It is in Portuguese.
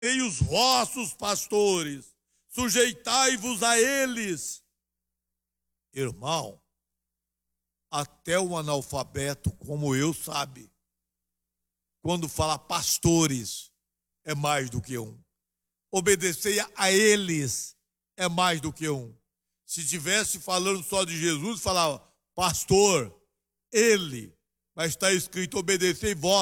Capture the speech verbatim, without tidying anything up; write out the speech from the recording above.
em os vossos pastores, sujeitai-vos a eles. Irmão, até um analfabeto como eu sabe, quando fala pastores, é mais do que um. Obedecer a eles é mais do que um. Se estivesse falando só de Jesus, falava pastor, ele, mas está escrito obedecei vós.